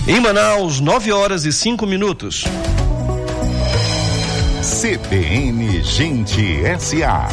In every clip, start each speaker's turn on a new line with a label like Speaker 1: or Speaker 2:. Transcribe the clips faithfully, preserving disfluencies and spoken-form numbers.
Speaker 1: Em Manaus, nove horas e cinco minutos.
Speaker 2: C B N Gente S A.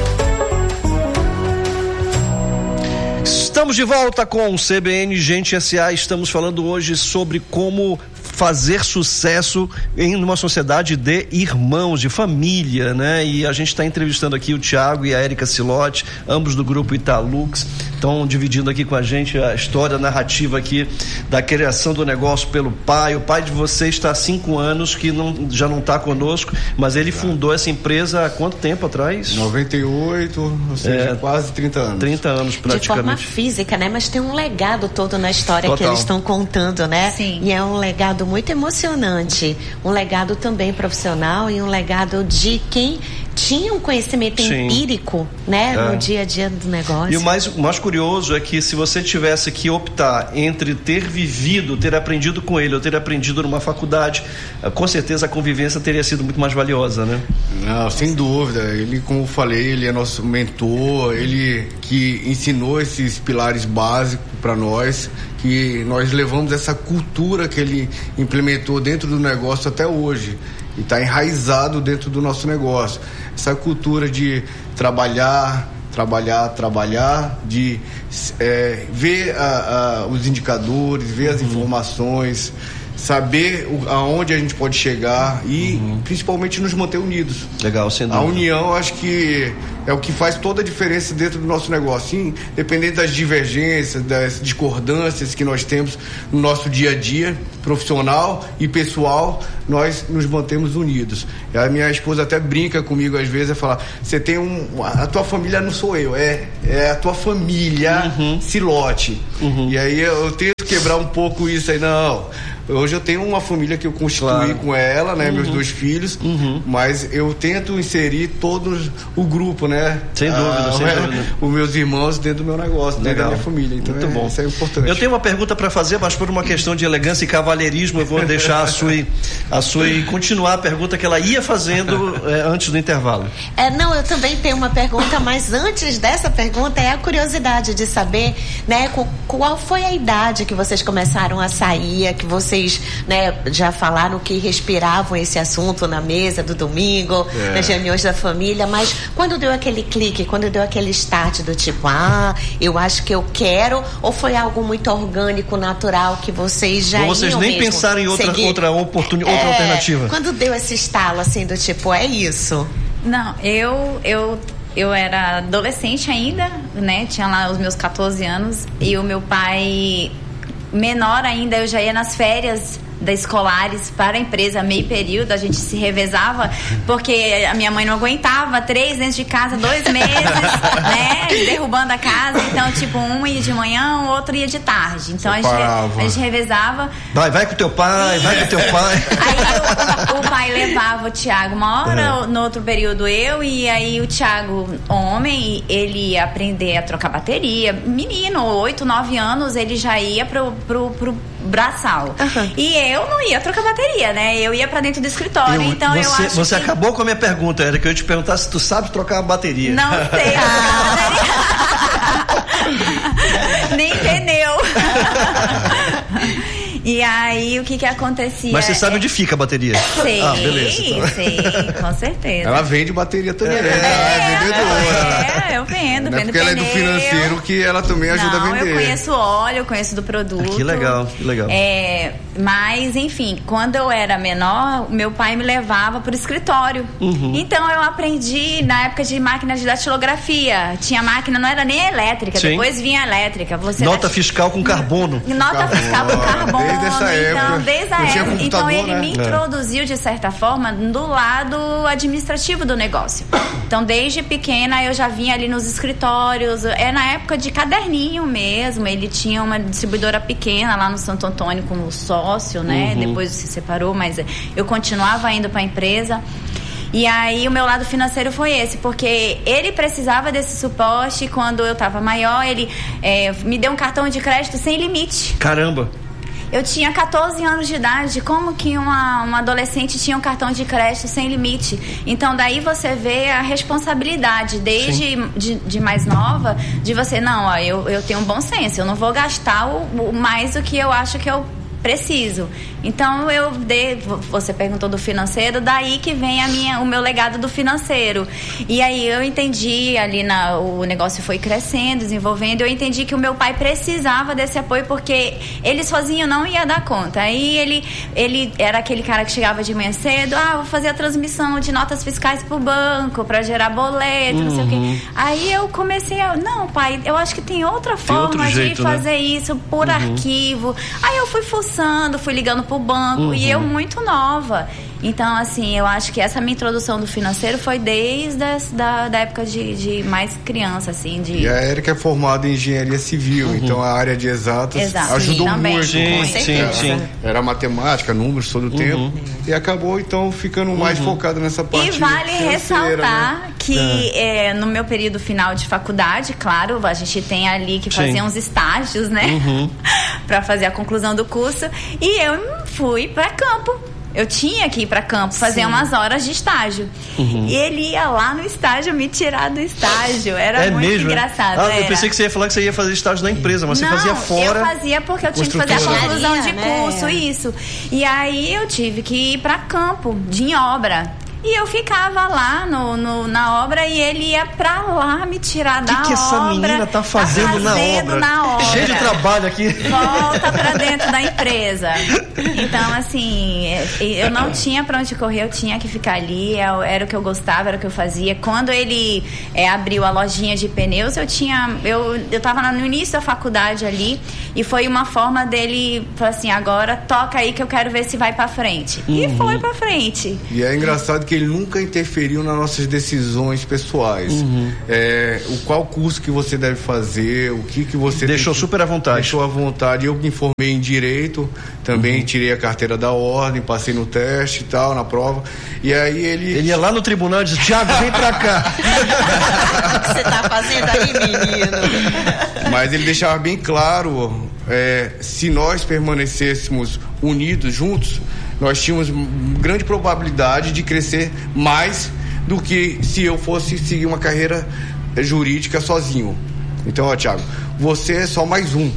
Speaker 1: Estamos de volta com o C B N Gente S A. Estamos falando hoje sobre como fazer sucesso em uma sociedade de irmãos, de família, né? E a gente está entrevistando aqui o Thiago e a Érica Silotti, ambos do grupo Italux, estão dividindo aqui com a gente a história, a narrativa aqui da criação do negócio pelo pai. O pai de vocês está há cinco anos que não, já não está conosco, mas ele fundou essa empresa há quanto tempo atrás?
Speaker 3: noventa e oito, ou seja, é, quase trinta anos.
Speaker 1: trinta anos praticamente.
Speaker 4: De forma física, né? Mas tem um legado todo na história
Speaker 1: Total.
Speaker 4: que eles estão contando, né?
Speaker 5: Sim.
Speaker 4: E é um legado muito emocionante, um legado também profissional e um legado de quem tinha um conhecimento
Speaker 1: Sim.
Speaker 4: empírico, né,
Speaker 1: é.
Speaker 4: no dia a dia do negócio.
Speaker 1: E o mais, o mais curioso é que se você tivesse que optar entre ter vivido, ter aprendido com ele ou ter aprendido numa faculdade, com certeza a convivência teria sido muito mais valiosa, né?
Speaker 3: Não, sem dúvida. Ele, como eu falei, ele é nosso mentor, ele que ensinou esses pilares básicos para nós, que nós levamos essa cultura que ele implementou dentro do negócio até hoje. E está enraizado dentro do nosso negócio. Essa cultura de trabalhar, trabalhar, trabalhar, de é, ver a, a, os indicadores, ver as uhum. informações, saber o, aonde a gente pode chegar e uhum. principalmente nos manter unidos.
Speaker 1: Legal, sem dúvida.
Speaker 3: A união, acho que é o que faz toda a diferença dentro do nosso negócio. Sim, dependendo das divergências, das discordâncias que nós temos no nosso dia a dia, profissional e pessoal, nós nos mantemos unidos. A minha esposa até brinca comigo às vezes, é falar, você tem um... a tua família não sou eu, é, é a tua família uhum. Silotti. Uhum. E aí eu tento quebrar um pouco isso aí, não... Hoje eu tenho uma família que eu constituí claro. com ela, né? Uhum. Meus dois filhos, uhum. mas eu tento inserir todos o grupo, né?
Speaker 1: Sem dúvida, ah, sem
Speaker 3: é,
Speaker 1: dúvida.
Speaker 3: Os meus irmãos dentro do meu negócio, dentro da minha família. Então muito é, bom. Isso é importante.
Speaker 1: Eu tenho uma pergunta para fazer, mas por uma questão de elegância e cavalheirismo, eu vou deixar a Sui, a Sui continuar a pergunta que ela ia fazendo é, antes do intervalo.
Speaker 4: É, não, eu também tenho uma pergunta, mas antes dessa pergunta é a curiosidade de saber, né, qual foi a idade que vocês começaram a sair, que vocês Né, já falaram que respiravam esse assunto na mesa do domingo, é. nas reuniões da família, mas quando deu aquele clique, quando deu aquele start do tipo, ah, eu acho que eu quero, ou foi algo muito orgânico, natural, que vocês já
Speaker 1: ou vocês
Speaker 4: iam
Speaker 1: nem
Speaker 4: mesmo
Speaker 1: pensaram em outra, outra, oportuni-
Speaker 4: é,
Speaker 1: outra alternativa?
Speaker 4: Quando deu esse estalo assim do tipo, é isso?
Speaker 5: Não, eu... eu... Eu era adolescente ainda, né? Tinha lá os meus catorze anos e o meu pai... menor ainda, eu já ia nas férias da escolares para a empresa, meio período, a gente se revezava, porque a minha mãe não aguentava, três dentro de casa, dois meses, né, derrubando a casa, então tipo, um ia de manhã, o outro ia de tarde, então a gente, a gente revezava.
Speaker 1: Vai, vai com teu pai, e... vai com teu pai.
Speaker 5: Aí o, o pai levava o Thiago uma hora, é. no outro período eu, e aí o Thiago, homem, ele ia aprender a trocar bateria, menino, oito, nove anos, ele já ia pro, pro, pro braçal. Uhum. E eu não ia trocar bateria, né? Eu ia pra dentro do escritório, eu, então
Speaker 1: você,
Speaker 5: eu acho
Speaker 1: Você
Speaker 5: que...
Speaker 1: acabou com a minha pergunta, era que eu ia te perguntar se tu sabe trocar a bateria.
Speaker 5: Não sei trocar bateria. Nem pneu. E aí, o que que acontecia?
Speaker 1: Mas você sabe onde fica a bateria?
Speaker 5: Sei,
Speaker 1: ah, beleza, então.
Speaker 5: sei, com certeza.
Speaker 3: Ela vende bateria também,
Speaker 5: é,
Speaker 3: né?
Speaker 5: É, vendedora. É, eu vendo,
Speaker 3: não
Speaker 5: vendo
Speaker 3: é porque
Speaker 5: pneu.
Speaker 3: ela é do financeiro que ela também ajuda
Speaker 5: não,
Speaker 3: a vender.
Speaker 5: Eu conheço óleo, eu conheço do produto.
Speaker 1: Ah, que legal, que legal.
Speaker 5: É, mas, enfim, quando eu era menor, meu pai me levava pro escritório. Uhum. Então eu aprendi na época de máquina de datilografia. Tinha máquina, não era nem elétrica,
Speaker 1: Sim.
Speaker 5: depois vinha elétrica. Você
Speaker 1: Nota
Speaker 5: dat...
Speaker 1: fiscal com carbono.
Speaker 5: Nota
Speaker 3: carbono.
Speaker 5: fiscal com carbono.
Speaker 3: Desde essa época.
Speaker 5: Então, desde a época. Então ele
Speaker 3: né?
Speaker 5: me introduziu, de certa forma, do lado administrativo do negócio. Então, desde pequena, eu já vinha ali nos escritórios. É na época de caderninho mesmo. Ele tinha uma distribuidora pequena lá no Santo Antônio como sócio, né? Uhum. Depois se separou, mas eu continuava indo para a empresa. E aí o meu lado financeiro foi esse, porque ele precisava desse suporte. Quando eu estava maior, ele é, me deu um cartão de crédito sem limite.
Speaker 1: Caramba!
Speaker 5: Eu tinha catorze anos de idade. Como que uma, uma adolescente tinha um cartão de crédito sem limite? Então daí você vê a responsabilidade desde de, de mais nova, de você, não, ó, eu, eu tenho um bom senso, eu não vou gastar o, o mais do que eu acho que eu preciso. Então eu dei, você perguntou do financeiro, daí que vem a minha, o meu legado do financeiro. E aí eu entendi ali, na, o negócio foi crescendo, desenvolvendo, eu entendi que o meu pai precisava desse apoio, porque ele sozinho não ia dar conta. Aí ele, ele era aquele cara que chegava de manhã cedo, ah, vou fazer a transmissão de notas fiscais pro banco, pra gerar boleto, uhum. não sei o quê. Aí eu comecei a, não, pai, eu acho que tem outra tem forma de jeito, fazer, né? Isso por uhum. arquivo. Aí eu fui fuçando, fui ligando pro banco, uhum. e eu muito nova. Então, assim, eu acho que essa minha introdução do financeiro foi desde a, da, da época de, de mais criança, assim. De...
Speaker 3: E a Érica é formada em engenharia civil, uhum. então a área de exatas Exato. ajudou sim, muito.
Speaker 1: Sim, sim, sim.
Speaker 3: Era matemática, números todo o uhum. tempo. E acabou, então, ficando mais uhum. focado nessa parte.
Speaker 5: E vale ressaltar né? que é. É, no meu período final de faculdade, claro, a gente tem ali que fazer sim. uns estágios, né? Uhum. Pra fazer a conclusão do curso. E eu fui pra campo. Eu tinha que ir para campo, fazer Sim. umas horas de estágio. Uhum. E ele ia lá no estágio me tirar do estágio. Era é muito mesmo, engraçado.
Speaker 1: Ah, eu pensei que você ia falar que você ia fazer estágio na empresa, mas
Speaker 5: Não,
Speaker 1: você fazia fora.
Speaker 5: Eu fazia porque eu tinha que fazer a conclusão de curso, né? Isso. E aí eu tive que ir para campo, de obra. E eu ficava lá no, no, na obra e ele ia pra lá me tirar da obra. O que essa menina tá fazendo, tá fazendo na, obra? na obra?
Speaker 1: Cheio de trabalho aqui.
Speaker 5: Volta pra dentro da empresa. Então, assim, eu não tinha pra onde correr, eu tinha que ficar ali, era o que eu gostava, era o que eu fazia. Quando ele é, abriu a lojinha de pneus, eu tinha... Eu, eu tava no início da faculdade ali e foi uma forma dele falar assim, agora toca aí que eu quero ver se vai pra frente. Uhum. E foi pra frente.
Speaker 3: E é engraçado que ele nunca interferiu nas nossas decisões pessoais. Uhum. É, o qual curso que você deve fazer, o que que você...
Speaker 1: Deixou
Speaker 3: tem,
Speaker 1: super à vontade.
Speaker 3: Deixou à vontade. Eu me formei em Direito, também uhum. tirei a carteira da ordem, passei no teste e tal, na prova. E aí ele...
Speaker 1: Ele ia lá no tribunal e disse, Thiago, vem pra cá.
Speaker 4: O que você tá fazendo aí, menino?
Speaker 3: Mas ele deixava bem claro, é, se nós permanecêssemos unidos, juntos, nós tínhamos grande probabilidade de crescer mais do que se eu fosse seguir uma carreira jurídica sozinho. Então, ó, Thiago, você é só mais um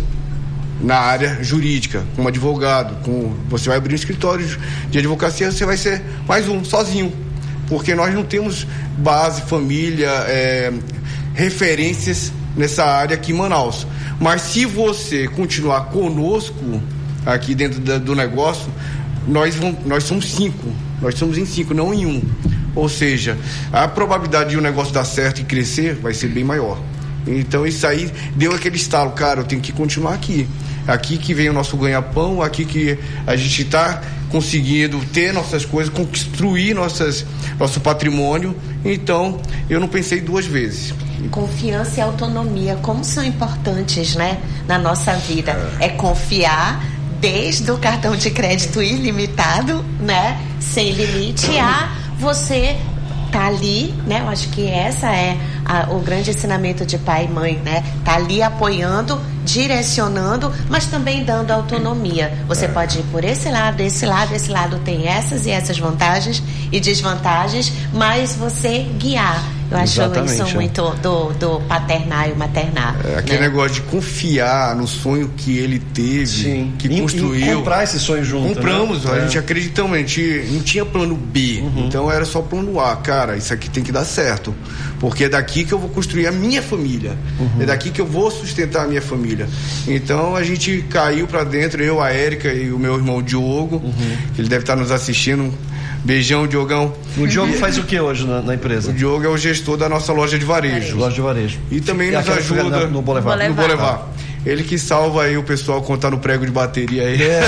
Speaker 3: na área jurídica, como advogado, com, você vai abrir um escritório de advocacia, você vai ser mais um, sozinho, porque nós não temos base, família, é, referências nessa área aqui em Manaus. Mas se você continuar conosco aqui dentro da, do negócio, Nós, vamos, nós somos cinco, nós somos em cinco, não em um. Ou seja, a probabilidade de um negócio dar certo e crescer vai ser bem maior. Então isso aí deu aquele estalo, cara, eu tenho que continuar aqui. Aqui que vem o nosso ganha-pão, aqui que a gente está conseguindo ter nossas coisas, construir nossas, nosso patrimônio. Então eu não pensei duas vezes.
Speaker 4: Confiança e autonomia, como são importantes, né, na nossa vida. É, é confiar desde o cartão de crédito ilimitado, né, sem limite, a você tá ali, né, eu acho que essa é a, o grande ensinamento de pai e mãe, né, tá ali apoiando, direcionando, mas também dando autonomia. Você é. pode ir por esse lado, esse lado, esse lado tem essas e essas vantagens e desvantagens, mas você guiar. Eu acho Exatamente, isso é. muito do, do paternar e maternar.
Speaker 3: É, aquele né? negócio de confiar no sonho que ele teve, Sim. que e, construiu.
Speaker 1: E comprar esse sonho junto.
Speaker 3: Compramos, né? a
Speaker 1: é.
Speaker 3: gente acreditamos, a gente não tinha plano B, uhum. então era só plano A. Cara, isso aqui tem que dar certo, porque é daqui que eu vou construir a minha família, uhum. é daqui que eu vou sustentar a minha família. Então a gente caiu pra dentro, eu, a Érica e o meu irmão Diogo, uhum. que ele deve estar nos assistindo. Beijão, Diogão.
Speaker 1: O Diogo faz o que hoje na, na empresa?
Speaker 3: O Diogo é o gestor da nossa loja de varejo. varejo.
Speaker 1: Loja de varejo.
Speaker 3: E também e nos ajuda
Speaker 1: no, no Boulevard.
Speaker 3: No Boulevard. Ele que salva aí o pessoal quando tá no prego de bateria aí. É,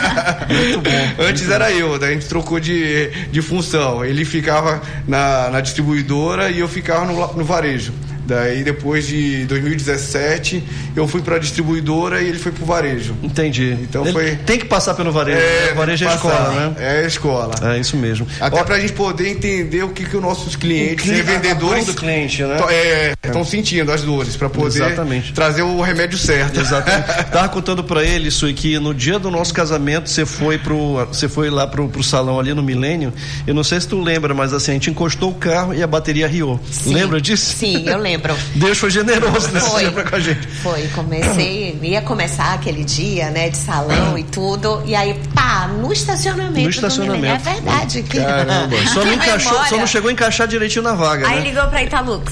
Speaker 3: muito bom. Antes muito era bom. eu, daí a gente trocou de, de função. Ele ficava na, na distribuidora e eu ficava no, no varejo. Daí depois de dois mil e dezessete eu fui para a distribuidora e ele foi pro varejo.
Speaker 1: Entendi.
Speaker 3: Então
Speaker 1: ele
Speaker 3: foi.
Speaker 1: Tem que passar pelo varejo.
Speaker 3: É,
Speaker 1: o varejo é a escola, né?
Speaker 3: É a escola.
Speaker 1: É isso mesmo.
Speaker 3: Até
Speaker 1: Ó,
Speaker 3: pra gente poder entender o que que os nossos clientes e vendedores
Speaker 1: do cliente, né?
Speaker 3: É, estão sentindo as dores, para poder
Speaker 1: Exatamente.
Speaker 3: trazer o remédio certo.
Speaker 1: Exatamente. Tava contando para ele isso, que no dia do nosso casamento você foi pro, você foi lá pro, pro salão ali no Milênio. Eu não sei se tu lembra, mas assim, a gente encostou o carro e a bateria riou.
Speaker 4: Sim.
Speaker 1: Lembra disso?
Speaker 4: Sim, eu lembro.
Speaker 1: Deus foi generoso nesse
Speaker 4: Foi.
Speaker 1: dia pra com a gente.
Speaker 4: Foi, comecei, ia começar aquele dia, né, de salão e tudo, e aí, pá, no estacionamento.
Speaker 1: No estacionamento.
Speaker 4: Do Milênio. É verdade. Que...
Speaker 3: Caramba.
Speaker 1: Só não,
Speaker 4: Que
Speaker 1: encaixou,
Speaker 4: memória.
Speaker 1: só não chegou a encaixar direitinho na vaga,
Speaker 5: Aí
Speaker 1: né?
Speaker 5: ligou pra Italux.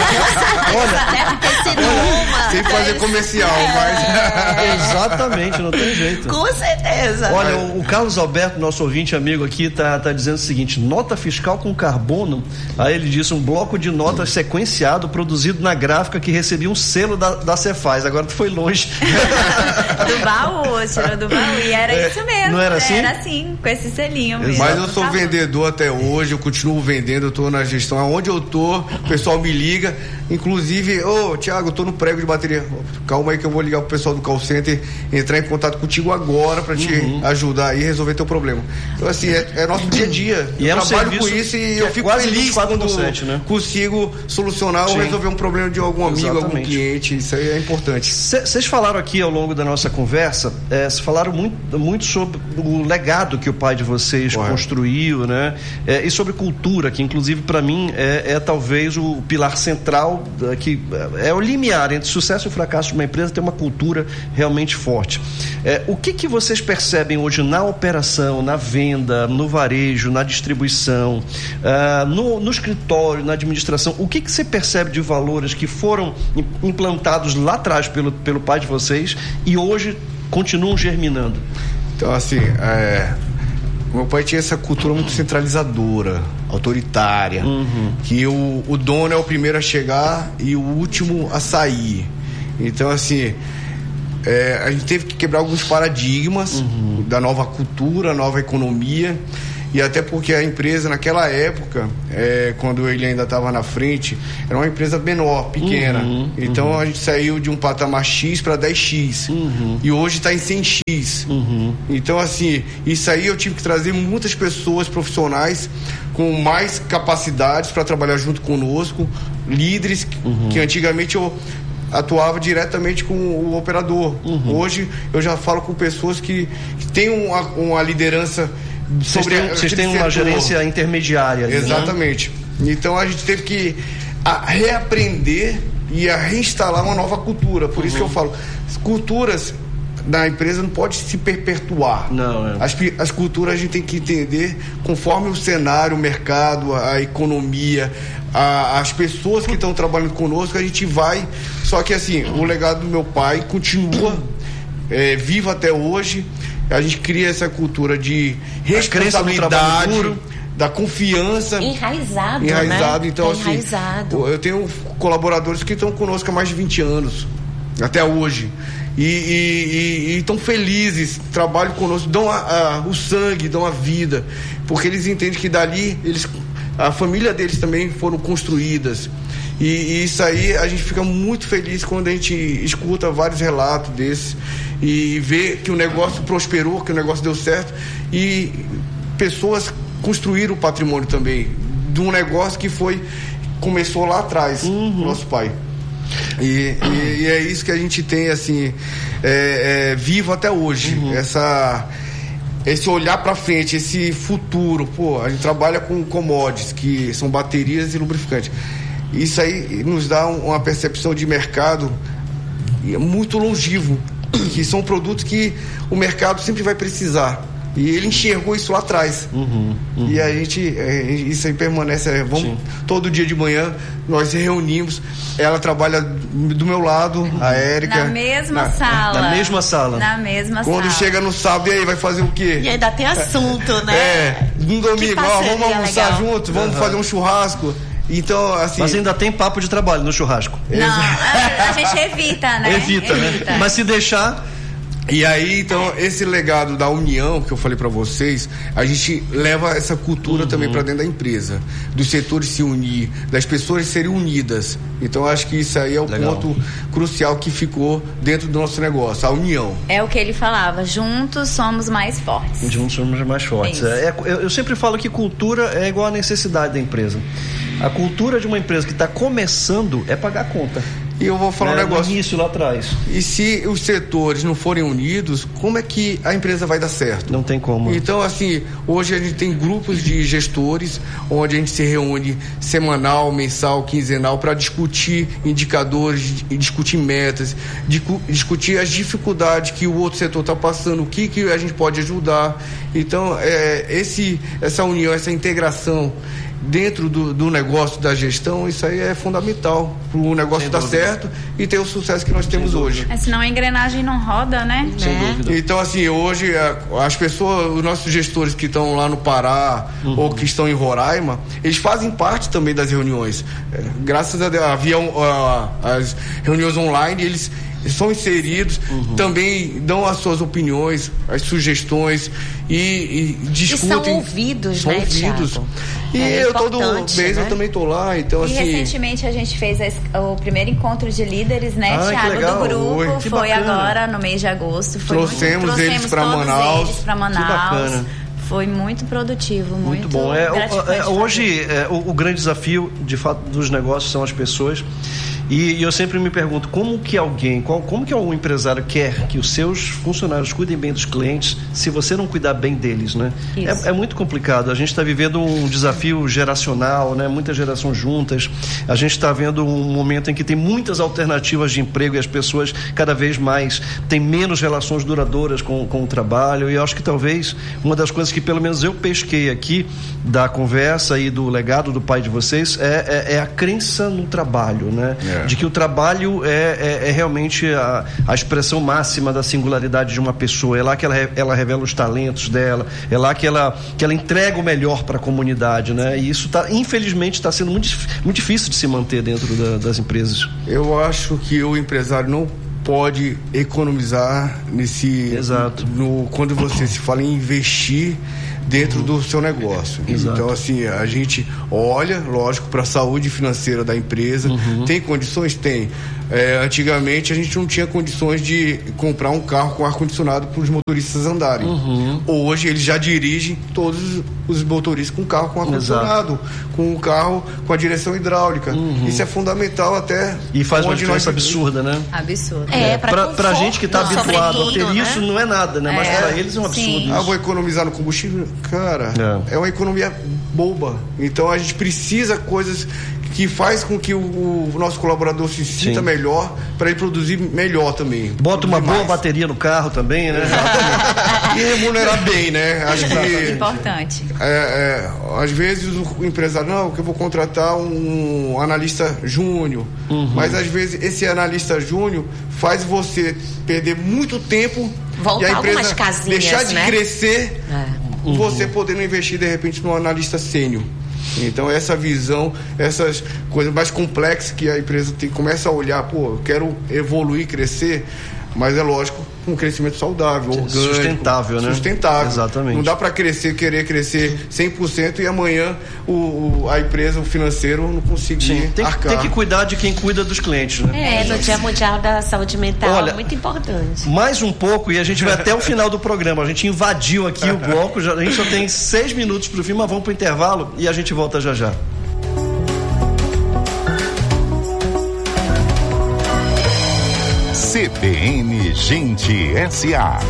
Speaker 4: Olha, deve ter sido uma.
Speaker 3: Sem fazer
Speaker 4: mas-
Speaker 3: comercial,
Speaker 4: É,
Speaker 1: Exatamente, não tem jeito.
Speaker 4: Com certeza.
Speaker 1: Olha, o, o Carlos Alberto, nosso ouvinte amigo aqui, tá, tá dizendo o seguinte: nota fiscal com carbono. Aí ele disse: um bloco de notas sequenciado, produzido na gráfica que recebia um selo da, da Cefaz. Agora tu foi longe.
Speaker 5: Do baú, tirou do baú. E era
Speaker 1: É,
Speaker 5: isso mesmo.
Speaker 1: não era assim?
Speaker 5: Era assim, com esse selinho mesmo.
Speaker 3: Mas eu sou
Speaker 5: Tá bom.
Speaker 3: vendedor até hoje, eu continuo vendendo, eu tô na gestão. Aonde eu tô, o pessoal me liga. Inclusive, ô, Thiago, eu tô no prego de bateria. Calma aí que eu vou ligar pro pessoal do call center, entrar em contato contigo agora pra te
Speaker 1: Uhum.
Speaker 3: ajudar e resolver teu problema. Então, assim, é, é nosso dia a dia.
Speaker 1: E
Speaker 3: eu
Speaker 1: é um
Speaker 3: trabalho com
Speaker 1: serviço
Speaker 3: isso e
Speaker 1: que
Speaker 3: eu
Speaker 1: é
Speaker 3: fico
Speaker 1: quase
Speaker 3: feliz
Speaker 1: vinte e quatro
Speaker 3: quando
Speaker 1: por sete, né?
Speaker 3: consigo solucionar
Speaker 1: Sim.
Speaker 3: ou resolver um problema de algum amigo, algum
Speaker 1: Exatamente.
Speaker 3: cliente. Isso aí é importante.
Speaker 1: Vocês falaram aqui ao longo da nossa conversa, vocês falaram muito, muito sobre o legado que o pai de vocês
Speaker 3: Correto.
Speaker 1: construiu, né? É, e sobre cultura, que inclusive para mim é, é talvez o pilar central, da, que é o limiar entre sucesso e fracasso de uma empresa, ter uma cultura realmente forte. É, o que, que vocês percebem hoje na operação, na venda, no varejo, na distribuição, ah, no, no escritório, na administração? O que, que você percebe de valores que foram im- implantados lá atrás pelo, pelo pai de vocês e hoje continuam germinando?
Speaker 3: Então, assim, é, meu pai tinha essa cultura muito centralizadora, autoritária,
Speaker 1: Uhum.
Speaker 3: que o, o dono é o primeiro a chegar e o último a sair. Então, assim, é, a gente teve que quebrar alguns paradigmas
Speaker 1: Uhum.
Speaker 3: da nova cultura, nova economia. E até porque a empresa, naquela época, é, quando ele ainda estava na frente, era uma empresa menor, pequena.
Speaker 1: Uhum,
Speaker 3: então
Speaker 1: uhum.
Speaker 3: a gente saiu de um patamar X para dez X.
Speaker 1: Uhum.
Speaker 3: E hoje está em cem X.
Speaker 1: Uhum.
Speaker 3: Então, assim, isso aí eu tive que trazer muitas pessoas profissionais com mais capacidades para trabalhar junto conosco, líderes
Speaker 1: Uhum.
Speaker 3: que antigamente eu atuava diretamente com o operador.
Speaker 1: Uhum.
Speaker 3: Hoje eu já falo com pessoas que, que têm uma, uma liderança
Speaker 1: Vocês
Speaker 3: sobre
Speaker 1: têm, vocês
Speaker 3: aquele
Speaker 1: têm uma
Speaker 3: setor.
Speaker 1: gerência intermediária ali, né?
Speaker 3: Exatamente. Então a gente teve que a reaprender e a reinstalar uma nova cultura. Por isso que eu falo, as culturas da empresa não pode se perpetuar.
Speaker 1: Não, é.
Speaker 3: As, pi- as culturas a gente tem que entender conforme o cenário, o mercado, a, a economia, a- as pessoas que estão trabalhando conosco, a gente vai. Só que assim, o legado do meu pai continua é, vivo até hoje. A gente cria essa cultura de
Speaker 1: crença no trabalho
Speaker 3: responsabilidade,
Speaker 1: duro.
Speaker 3: da confiança.
Speaker 4: Enraizado,
Speaker 3: Enraizado,
Speaker 4: né?
Speaker 3: então
Speaker 4: Tá
Speaker 3: assim,
Speaker 4: enraizado.
Speaker 3: eu tenho colaboradores que estão conosco há mais de vinte anos, até hoje, e estão felizes, trabalham conosco, dão a, a, o sangue, dão a vida, porque eles entendem que dali, eles, a família deles também foram construídas, e, e isso aí a gente fica muito feliz quando a gente escuta vários relatos desses, e vê que o negócio prosperou, que o negócio deu certo, e pessoas construíram o patrimônio também de um negócio que foi começou lá atrás,
Speaker 1: Uhum.
Speaker 3: nosso pai. E, e, e é isso que a gente tem assim é, é, vivo até hoje.
Speaker 1: Uhum.
Speaker 3: Essa esse olhar para frente, esse futuro. Pô, a gente trabalha com commodities que são baterias e lubrificantes. Isso aí nos dá um, uma percepção de mercado muito longevo, que são produtos que o mercado sempre vai precisar. E ele enxergou isso lá atrás.
Speaker 1: Uhum, uhum.
Speaker 3: E a gente, é, isso aí permanece. É, vamos, todo dia de manhã nós se reunimos. Ela trabalha do meu lado, a Érica.
Speaker 5: Na mesma
Speaker 3: na-
Speaker 5: sala.
Speaker 1: na mesma sala.
Speaker 5: Na mesma
Speaker 3: Quando
Speaker 5: sala.
Speaker 3: chega no sábado, e aí vai fazer o quê?
Speaker 4: E ainda tem assunto, né?
Speaker 3: É, no domingo, ó,
Speaker 4: parceria
Speaker 3: vamos almoçar
Speaker 4: legal.
Speaker 3: junto, vamos
Speaker 1: Uhum.
Speaker 3: fazer um churrasco. Então, assim.
Speaker 1: Mas ainda tem papo de trabalho no churrasco.
Speaker 5: Não, a, a gente evita, né?
Speaker 1: Evita, né? Mas se deixar...
Speaker 3: E aí, então, esse legado da união que eu falei pra vocês, a gente leva essa cultura
Speaker 1: Uhum.
Speaker 3: também pra dentro da empresa, dos setores se unir, das pessoas serem unidas. Então, eu acho que isso aí é o
Speaker 1: Legal.
Speaker 3: ponto crucial que ficou dentro do nosso negócio, a união.
Speaker 5: É o que ele falava, juntos somos mais fortes.
Speaker 1: Juntos somos mais fortes.
Speaker 5: Isso.
Speaker 1: É, eu, eu sempre falo que cultura é igual à necessidade da empresa. A cultura de uma empresa que está começando é pagar a conta.
Speaker 3: E eu vou falar
Speaker 1: é,
Speaker 3: um negócio.
Speaker 1: Início lá atrás.
Speaker 3: E se os setores não forem unidos, como é que a empresa vai dar certo?
Speaker 1: Não tem como.
Speaker 3: Então, assim, hoje a gente tem grupos de gestores, onde a gente se reúne semanal, mensal, quinzenal, para discutir indicadores, discutir metas, discutir as dificuldades que o outro setor está passando, o que, que a gente pode ajudar. Então, é, esse, essa união, essa integração dentro do, do negócio da gestão, isso aí é fundamental para o negócio dar certo e ter o sucesso que nós temos hoje.
Speaker 5: É, senão a engrenagem não roda, né?
Speaker 1: Sem
Speaker 5: é.
Speaker 1: dúvida.
Speaker 3: Então, assim, hoje as pessoas, os nossos gestores que estão lá no Pará uhum. ou que estão em Roraima, eles fazem parte também das reuniões. É, graças a Deus, havia uh, as reuniões online, eles são inseridos, uhum. também dão as suas opiniões, as sugestões e, e discutem.
Speaker 4: E são ouvidos,
Speaker 3: são
Speaker 4: né,
Speaker 3: ouvidos.
Speaker 4: Thiago?
Speaker 3: E
Speaker 4: é
Speaker 3: eu todo mês, né? Eu também tô lá, então
Speaker 5: e
Speaker 3: assim...
Speaker 5: recentemente a gente fez a, o primeiro encontro de líderes, né,
Speaker 3: ah,
Speaker 5: Thiago, do grupo.
Speaker 3: Oi,
Speaker 5: foi
Speaker 3: bacana.
Speaker 5: agora, no mês de agosto. Foi
Speaker 3: trouxemos,
Speaker 5: muito, trouxemos
Speaker 3: eles para Manaus.
Speaker 5: Eles pra Manaus.
Speaker 1: Que bacana.
Speaker 5: Foi muito produtivo, muito,
Speaker 1: muito bom. É, é, hoje, é, o, o grande desafio, de fato, dos negócios são as pessoas. E, e eu sempre me pergunto, como que alguém, qual, como que um empresário quer que os seus funcionários cuidem bem dos clientes se você não cuidar bem deles, né? É, é muito complicado. A gente está vivendo um desafio geracional, né? Muitas gerações juntas. A gente está vendo um momento em que tem muitas alternativas de emprego e as pessoas cada vez mais têm menos relações duradouras com, com o trabalho. E eu acho que talvez uma das coisas que pelo menos eu pesquei aqui da conversa e do legado do pai de vocês é, é, é a crença no trabalho, né? É. De que o trabalho é, é, é realmente a, a expressão máxima da singularidade de uma pessoa. É lá que ela, ela revela os talentos dela, é lá que ela, que ela entrega o melhor para a comunidade, né? E isso, tá, infelizmente, está sendo muito, muito difícil de se manter dentro da, das empresas.
Speaker 3: Eu acho que o empresário não pode economizar nesse...
Speaker 1: Exato.
Speaker 3: No, quando você se fala em investir dentro uhum. do seu negócio. Exato. Então, assim, a gente olha, lógico, para a saúde financeira da empresa. Uhum. Tem condições? Tem. É, antigamente, a gente não tinha condições de comprar um carro com ar-condicionado para os motoristas andarem. Uhum. Hoje, eles já dirigem todos os motoristas com carro com ar-condicionado, com um carro com a direção hidráulica. Uhum. Isso é fundamental até...
Speaker 1: E faz uma diferença nós... absurda, né?
Speaker 5: Absurda.
Speaker 4: É, é para
Speaker 1: a gente que está habituado a ter né? isso, não é nada, né? É. Mas para eles é um absurdo.
Speaker 3: Ah, vou economizar no combustível? Cara, é. é uma economia boba. Então, a gente precisa coisas que faz com que o, o nosso colaborador se sinta Sim. melhor para ele produzir melhor também.
Speaker 1: Bota uma boa mais. bateria no carro também, né?
Speaker 3: E remunerar bem, né? Acho que
Speaker 5: é importante.
Speaker 3: É, é, às vezes o empresário, não, que eu vou contratar um analista júnior, uhum. mas às vezes esse analista júnior faz você perder muito tempo
Speaker 4: Voltar
Speaker 3: e a empresa
Speaker 4: casinhas,
Speaker 3: deixar de
Speaker 4: né? crescer,
Speaker 3: é. uhum. você podendo investir de repente num analista sênior. Então essa visão, essas coisas mais complexas que a empresa tem, começa a olhar, pô, eu quero evoluir, crescer, mas é lógico, um crescimento saudável, orgânico,
Speaker 1: sustentável, né?
Speaker 3: Sustentável.
Speaker 1: Exatamente.
Speaker 3: Não dá para crescer, querer crescer cem por cento e amanhã o, o, a empresa, o financeiro não conseguir
Speaker 1: Sim, tem,
Speaker 3: arcar.
Speaker 1: Tem que cuidar de quem cuida dos clientes, né?
Speaker 4: É, no Dia Mundial da Saúde Mental,
Speaker 1: Olha,
Speaker 4: é muito importante.
Speaker 1: Mais um pouco e a gente vai até o final do programa. A gente invadiu aqui o bloco, já, a gente só tem seis minutos para o fim, mas vamos para o intervalo e a gente volta já já.
Speaker 2: C B N Gente S A.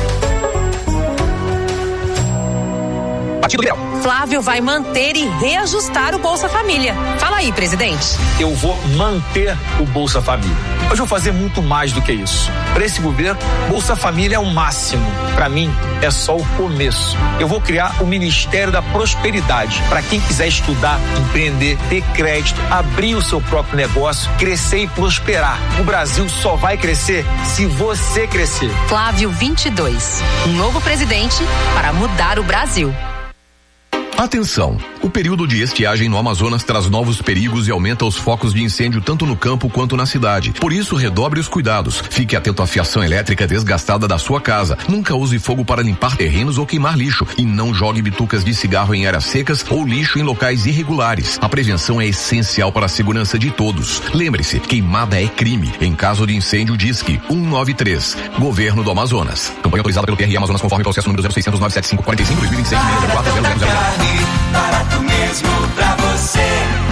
Speaker 6: Partido Liberal. Flávio vai manter e reajustar o Bolsa Família. Fala aí, presidente.
Speaker 7: Eu vou manter o Bolsa Família. Mas vou fazer muito mais do que isso. Para esse governo, Bolsa Família é o máximo. Para mim, é só o começo. Eu vou criar o Ministério da Prosperidade. Para quem quiser estudar, empreender, ter crédito, abrir o seu próprio negócio, crescer e prosperar. O Brasil só vai crescer se você crescer.
Speaker 6: Flávio vinte e dois. Um novo presidente para mudar o Brasil.
Speaker 8: Atenção! O período de estiagem no Amazonas traz novos perigos e aumenta os focos de incêndio tanto no campo quanto na cidade. Por isso, redobre os cuidados. Fique atento à fiação elétrica desgastada da sua casa. Nunca use fogo para limpar terrenos ou queimar lixo. E não jogue bitucas de cigarro em áreas secas ou lixo em locais irregulares. A prevenção é essencial para a segurança de todos. Lembre-se, queimada é crime. Em caso de incêndio, disque um nove três. Governo do Amazonas. Campanha autorizada pelo T R I Amazonas conforme processo número zero seiscentos nove sete cinco quatro cinco dois mil e vinte e seis seis zero quatro zero zero zero.
Speaker 9: Barato mesmo pra você.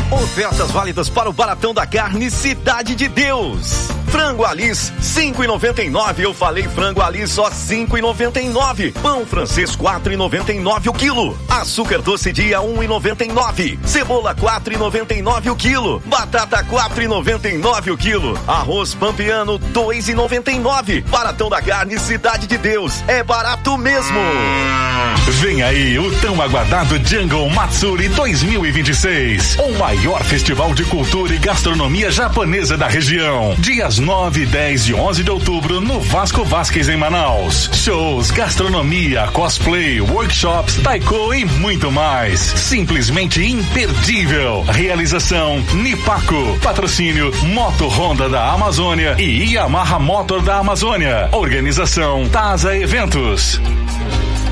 Speaker 9: Ofertas válidas para o Baratão da Carne Cidade de Deus. Frango Alis, cinco e noventa e nove. Eu falei frango Alis, só cinco e noventa e nove. Pão francês, quatro e noventa e nove o quilo. Açúcar doce dia, um e noventa e nove. Cebola, quatro e noventa e nove o quilo. Batata, quatro e noventa e nove o quilo. Arroz pampiano, dois e noventa e nove. Baratão da Carne Cidade de Deus. É barato mesmo.
Speaker 10: Vem aí o tão aguardado Jungle Matsuri dois mil e vinte e seis. O maior festival de cultura e gastronomia japonesa da região. Dias nove, dez e onze de outubro no Vasco Vasquez em Manaus. Shows, gastronomia, cosplay, workshops, taiko e muito mais. Simplesmente imperdível. Realização Nipaco. Patrocínio Moto Honda da Amazônia e Yamaha Motor da Amazônia. Organização Taza Eventos.